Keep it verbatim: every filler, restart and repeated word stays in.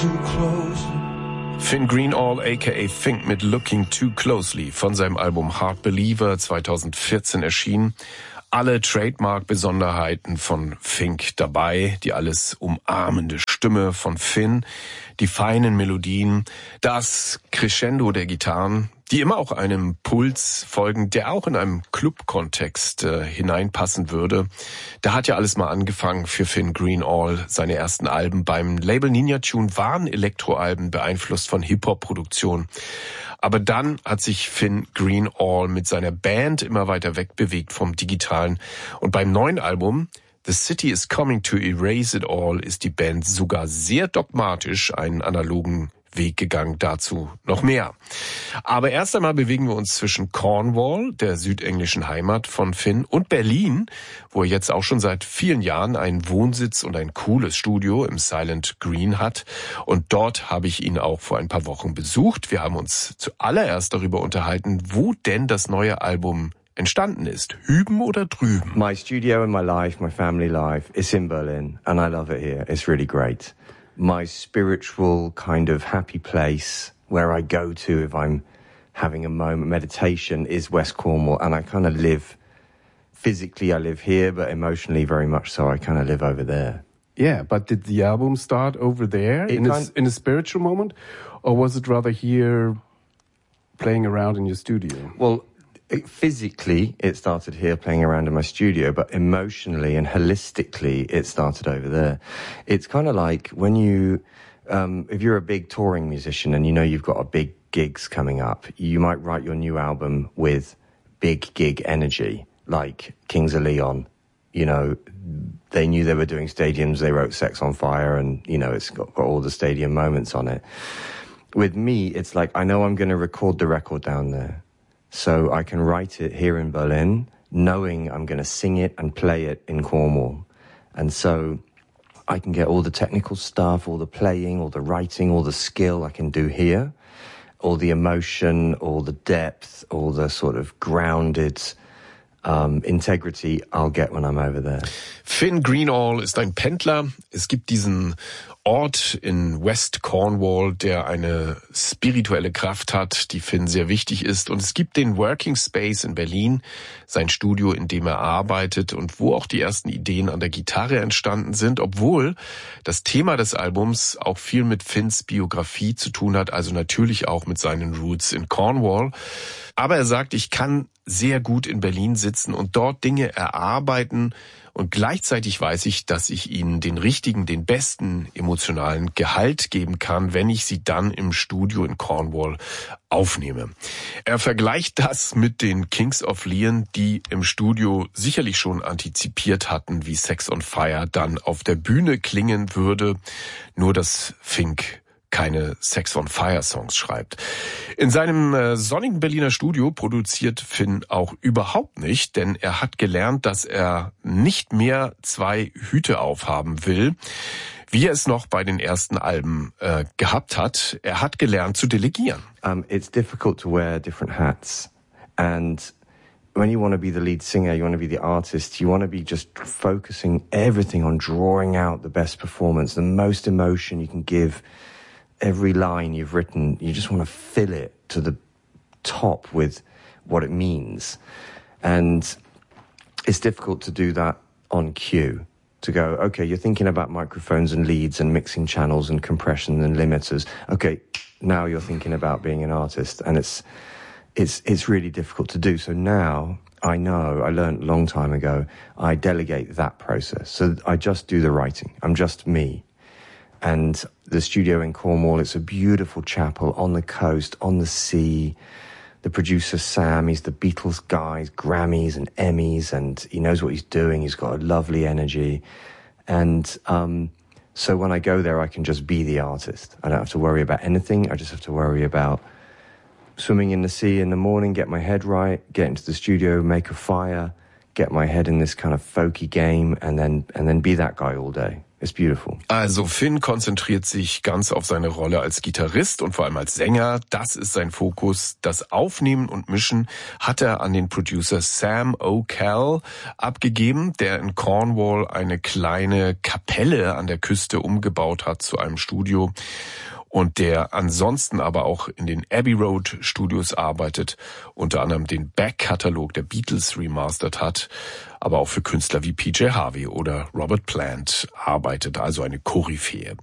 too closely. Finn Greenall aka Fink mit Looking Too Closely von seinem Album Hard Believer zweitausendvierzehn erschienen. Alle Trademark-Besonderheiten von Fink dabei, die alles umarmende Stimme von Finn, die feinen Melodien, das Crescendo der Gitarren, die immer auch einem Puls folgen, der auch in einem Club-Kontext äh, hineinpassen würde. Da hat ja alles mal angefangen für Finn Greenall. Seine ersten Alben beim Label Ninja Tune waren Elektroalben, beeinflusst von Hip-Hop-Produktion. Aber dann hat sich Finn Greenall mit seiner Band immer weiter wegbewegt vom Digitalen. Und beim neuen Album The City is Coming to Erase It All ist die Band sogar sehr dogmatisch einen analogen Weg gegangen, dazu noch mehr. Aber erst einmal bewegen wir uns zwischen Cornwall, der südenglischen Heimat von Finn, und Berlin, wo er jetzt auch schon seit vielen Jahren einen Wohnsitz und ein cooles Studio im Silent Green hat. Und dort habe ich ihn auch vor ein paar Wochen besucht. Wir haben uns zuallererst darüber unterhalten, wo denn das neue Album entstanden ist. Hüben oder drüben? My studio and my life, my family life, is in Berlin and I love it here. It's really great. My spiritual kind of happy place where I go to if I'm having a moment, meditation, is West Cornwall, and I kind of live, physically I live here, but emotionally very much so I kind of live over there. Yeah, but did the album start over there in a, in a spiritual moment, or was it rather here playing around in your studio? Well, It, physically, it started here playing around in my studio, but emotionally and holistically, it started over there. It's kind of like when you, um, if you're a big touring musician and you know you've got a big gigs coming up, you might write your new album with big gig energy, like Kings of Leon. You know, they knew they were doing stadiums, they wrote Sex on Fire, and, you know, it's got, got all the stadium moments on it. With me, it's like, I know I'm going to record the record down there. So I can write it here in Berlin, knowing I'm going to sing it and play it in Cornwall. And so I can get all the technical stuff, all the playing, all the writing, all the skill I can do here, all the emotion, all the depth, all the sort of grounded um, integrity I'll get when I'm over there. Finn Greenall ist ein Pendler. Es gibt diesen Ort in West Cornwall, der eine spirituelle Kraft hat, die Finn sehr wichtig ist. Und es gibt den Working Space in Berlin, sein Studio, in dem er arbeitet und wo auch die ersten Ideen an der Gitarre entstanden sind, obwohl das Thema des Albums auch viel mit Finns Biografie zu tun hat, also natürlich auch mit seinen Roots in Cornwall. Aber er sagt, ich kann sehr gut in Berlin sitzen und dort Dinge erarbeiten, und gleichzeitig weiß ich, dass ich ihnen den richtigen, den besten emotionalen Gehalt geben kann, wenn ich sie dann im Studio in Cornwall aufnehme. Er vergleicht das mit den Kings of Leon, die im Studio sicherlich schon antizipiert hatten, wie Sex on Fire dann auf der Bühne klingen würde, nur dass Fink keine Sex on Fire Songs schreibt. In seinem äh, sonnigen Berliner Studio produziert Finn auch überhaupt nicht, denn er hat gelernt, dass er nicht mehr zwei Hüte aufhaben will, wie er es noch bei den ersten Alben äh, gehabt hat. Er hat gelernt zu delegieren. Um, it's difficult to wear different hats, and when you want to be the lead singer, you want to be the artist, you want to be just focusing everything on drawing out the best performance, the most emotion you can give. Every line you've written, you just want to fill it to the top with what it means. And it's difficult to do that on cue, to go, okay, you're thinking about microphones and leads and mixing channels and compression and limiters. Okay, now you're thinking about being an artist. And it's, it's, it's really difficult to do. So now I know, I learned a long time ago, I delegate that process. So I just do the writing. I'm just me. And the studio in Cornwall, it's a beautiful chapel on the coast, on the sea. The producer, Sam, he's the Beatles guy, he's Grammys and Emmys, and he knows what he's doing. He's got a lovely energy. And um, so when I go there, I can just be the artist. I don't have to worry about anything. I just have to worry about swimming in the sea in the morning, get my head right, get into the studio, make a fire, get my head in this kind of folky game, and then and then be that guy all day. It's beautiful. Also Finn konzentriert sich ganz auf seine Rolle als Gitarrist und vor allem als Sänger. Das ist sein Fokus. Das Aufnehmen und Mischen hat er an den Producer Sam O'Call abgegeben, der in Cornwall eine kleine Kapelle an der Küste umgebaut hat zu einem Studio. und der ansonsten aber auch in den Abbey Road Studios arbeitet, unter anderem den Back-Katalog der Beatles remastert hat, aber auch für Künstler wie P J Harvey oder Robert Plant arbeitet, also eine Koryphäe.